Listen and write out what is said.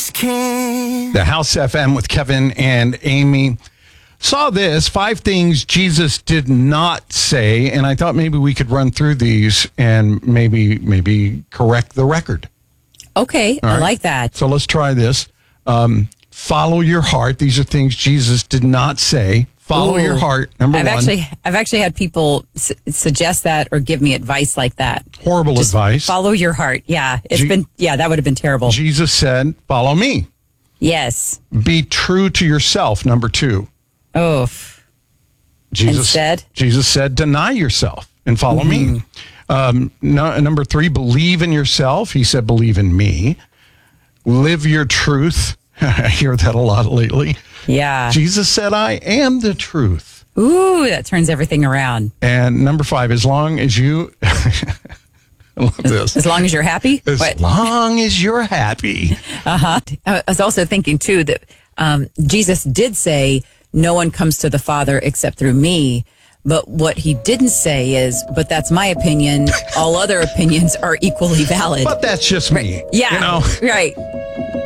The House FM with Kevin and Amy. Saw this, 5 things Jesus did not say, and I thought maybe we could run through these and maybe correct the record. Okay, All I right. like that. So let's try this. Follow your heart. These are things Jesus did not say. Follow your heart, number one. I've actually had people suggest that or give me advice like that. Horrible Just advice. Follow your heart. Yeah, that would have been terrible. Jesus said, follow me. Yes. Be true to yourself, number 2. Oh. Jesus said, deny yourself and follow me. Number 3, believe in yourself. He said, believe in me. Live your truth. I hear that a lot lately. Yeah. Jesus said, I am the truth. Ooh, that turns everything around. And number 5, as long as you... I love this. As long as you're happy? Long as you're happy. I was also thinking, too, that Jesus did say, no one comes to the Father except through me. But what he didn't say is, but that's my opinion. All other opinions are equally valid. But that's just me. Yeah, You know? right.